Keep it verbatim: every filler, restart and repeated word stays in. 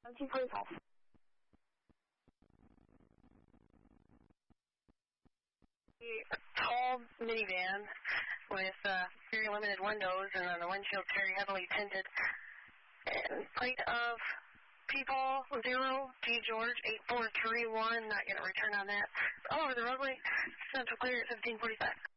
seventeen forty-five. A tall minivan with uh, very limited windows and then the windshield very heavily tinted. And plate of people zero G George eight four three one. Not going to return on that. All over the roadway. Central clear at seventeen forty-five.